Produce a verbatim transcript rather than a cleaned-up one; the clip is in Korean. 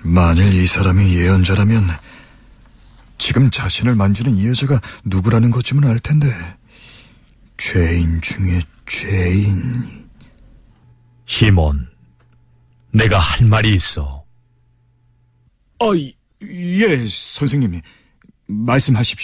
만일 이 사람이 예언자라면 지금 자신을 만지는 이 여자가 누구라는 것쯤은 알 텐데. 죄인 중에 죄인. 시몬, 내가 할 말이 있어. 아, 예, 선생님. 말씀하십시오.